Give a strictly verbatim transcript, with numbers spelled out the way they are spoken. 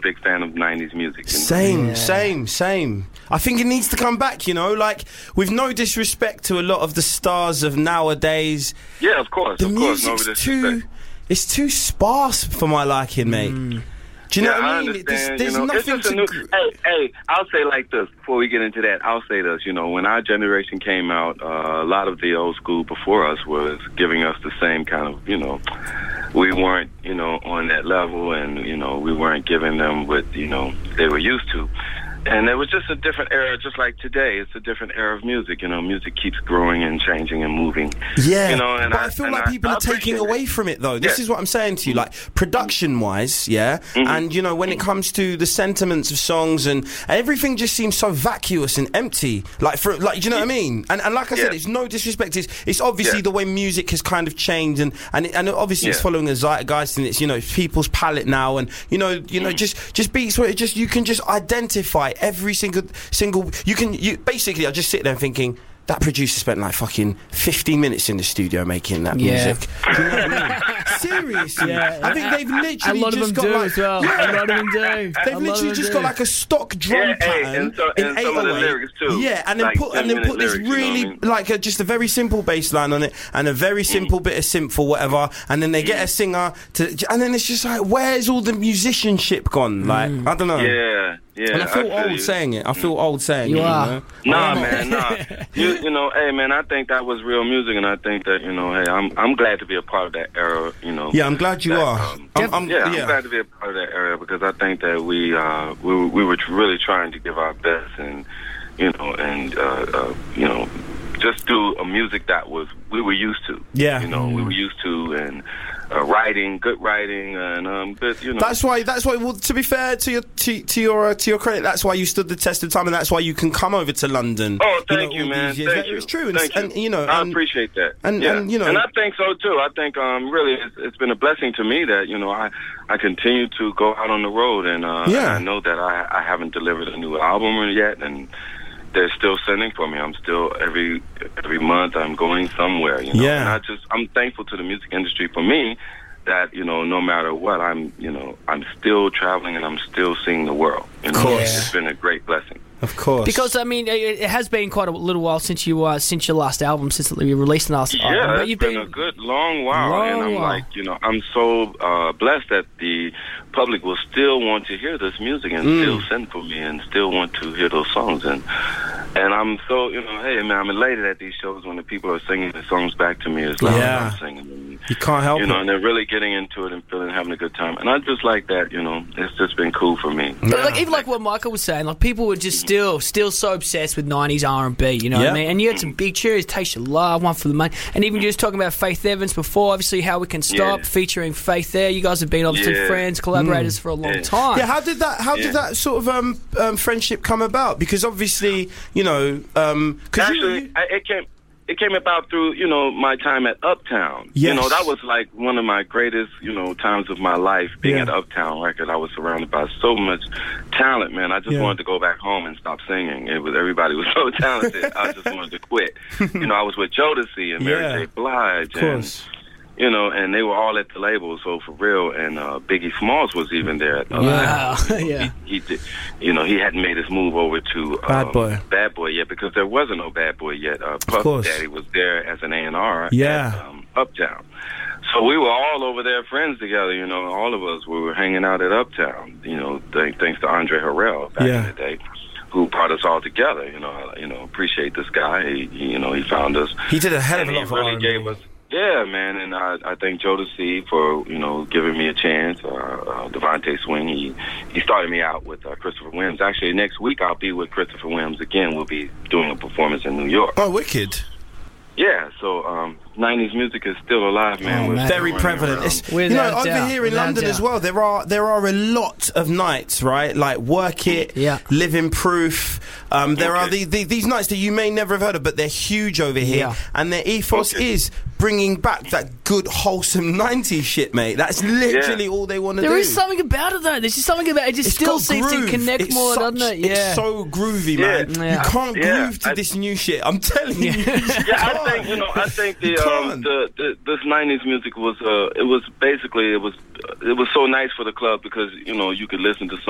big fan of nineties music. You know? Same, Yeah. same, same. I think it needs to come back, you know, like, with no disrespect to a lot of the stars of nowadays. Yeah, of course, The of course. No music's disrespect. too, it's too sparse for my liking, mate. Mm. Do you know Yeah, what I I mean? understand. There's, there's you know, it's nothing just a to... new, gr- hey, hey, I'll say like this before we get into that. I'll say this. You know, when our generation came out, uh, a lot of the old school before us was giving us the same kind of, you know, we weren't, you know, on that level, and you know, we weren't giving them what, you know, they were used to. And it was just a different era, just like today. It's a different era of music. You know, music keeps growing and changing and moving. Yeah, you know, and but I, I feel and like I, people I are taking appreciate away it. from it, though. This Yeah. is what I'm saying to you, like, production-wise, yeah? Mhm. And, you know, when it comes to the sentiments of songs and everything just seems so vacuous and empty. Like, for like, do you know what I mean? And, and like I said, Yeah. it's no disrespect. It's, it's obviously Yeah. the way music has kind of changed, and, and, it, and obviously it's Yeah. following a zeitgeist, and it's, you know, it's people's palette now, and, you know, you know, Mm. just just beats where it just, you can just identify every single, single, you can, you basically, I just sit there thinking, that producer spent like fucking fifty minutes in the studio making that Yeah. music. Do you know what I mean? Seriously. Yeah. I think they've A literally lot of just them got do like, as well. Yeah. A lot of them do. A They've lot literally of just them got do. like a stock drum Yeah, hey, pattern and so- in and some of the eight oh eight. lyrics, too. Yeah, and then Like put and then ten-minute put this lyrics, you know really what I mean? like a, just a very simple bass line on it and a very simple bit of synth or whatever, and then they get a singer to, and then it's just like, where's all the musicianship gone? Like, I don't know. Yeah, yeah. And I feel feel old you. saying it. I feel old saying You it. are. You know? Nah, man, nah. You, you know, hey, man, I think that was real music, and I think that, you know, hey, I'm I'm glad to be a part of that era, you know. Yeah, I'm glad you that, are. um, I'm, I'm, yeah, yeah. I'm glad to be a part of that era because I think that we uh, we were- we were really trying to give our best, and you know, and uh, uh, you know, just do a music that was we were used to. Yeah. you know, we were used to, and uh, writing, good writing, and um, good, you know. That's why. That's why. Well, to be fair to your to, to your uh, to your credit, that's why you stood the test of time, and that's why you can come over to London. Oh, thank know, you, all man. these years. Thank you. It's true, and, Thank and you. you know, I and, appreciate that. and- yeah. and, you know- and I think so too. I think um, really, it's, it's been a blessing to me that you know I I continue to go out on the road, and uh, Yeah. and I know that I I haven't delivered a new album yet, and they're still sending for me. I'm still every every month I'm going somewhere. You know, Yeah. and I just I'm thankful to the music industry for me. That you know, no matter what, I'm you know I'm still traveling and I'm still seeing the world. You know, Of course. it's been a great blessing. of course, Because I mean, it, it has been quite a little while since you uh, since your last album, since you released the last album. Yeah, But it's you've been, a good long while, Long and I'm while. like, you know, I'm so uh, blessed that the public will still want to hear this music and Mm. still send for me and still want to hear those songs, and and I'm so, you know, hey man, I'm elated at these shows when the people are singing the songs back to me as loud Yeah. as I'm singing them. you can't help You know, it. and they're really getting into it and feeling having a good time, and I just like that. You know, it's just been cool for me. But like even like what Michael was saying, like people were just still still so obsessed with nineties R and B, you know what Yeah. I mean? And you had some big tunes, Taste Your Love, One for the Money, and even just talking about Faith Evans before, obviously How We Can Stop, Yeah. featuring Faith there. You guys have been obviously Yeah. friends, collaborators for a long Yeah. time. Yeah, how did that? How Yeah. did that sort of um, um, friendship come about? Because obviously, you know, um, cause you- Actually, you, I, it came it came about through you know my time at Uptown. You Yes. know, that was like one of my greatest you know times of my life being Yeah. at Uptown Record. I was surrounded by so much talent, man. I just Yeah. wanted to go back home and stop singing. It was everybody was so talented. I just wanted to quit. You know, I was with Jodeci and Mary Yeah. J. Blige, of course. and you know, and they were all at the label. So for real, and uh, Biggie Smalls was even there at Uptown. Wow, yeah. He, he did, you know, he hadn't made his move over to um, Bad Boy. Bad Boy yet because there wasn't no Bad Boy yet. Uh, Puff course. Daddy was there as an A and R Yeah. at um, Uptown. So we were all over there, friends together. You know, all of us we were hanging out at Uptown. You know, th- thanks to Andre Harrell back Yeah. in the day, who brought us all together. You know, I, you know, appreciate this guy. He, he, you know, he found us. He did a hell of And a he lot for really R and B. gave us. Yeah, man, and I, I thank Jodeci for you know giving me a chance. Uh, uh, Devontae Swing, he he started me out with uh, Christopher Williams. Actually, next week I'll be with Christopher Williams again. We'll be doing a performance in New York. Oh, wicked. Yeah, so um, nineties music is still alive, man. Oh, We're man. still Very running prevalent. around. It's, you Without know, over doubt, here in without London doubt. as well, there are there are a lot of nights, right? Like Work It, Yeah. Living Proof. Um, there are Okay. the, the, these nights that you may never have heard of, but they're huge over here, Yeah. and their ethos Okay. is bringing back that good, wholesome nineties shit, mate. That's literally all they want to do. There is something about it though. There's just something about it. It just It's still got seems groove. to connect It's more, such- doesn't it? Yeah. It's so groovy, Yeah. man. Yeah. You can't Yeah. groove to I- this new shit. I'm telling you. Yeah, I think you know. I think the, You um, can't. the, the this nineties music was uh, it was basically it was it was so nice for the club because you know you could listen to some.